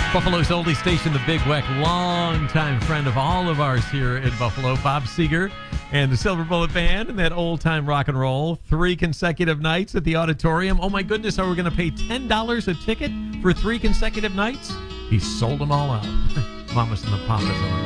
Buffalo's oldie station, the Big Weck, longtime friend of all of ours here in Buffalo, Bob Seger and the Silver Bullet Band and that old-time rock and roll. 3 consecutive nights at the auditorium. Oh, my goodness, are we going to pay $10 a ticket for 3 consecutive nights? He sold them all out. Mamas and the Papas.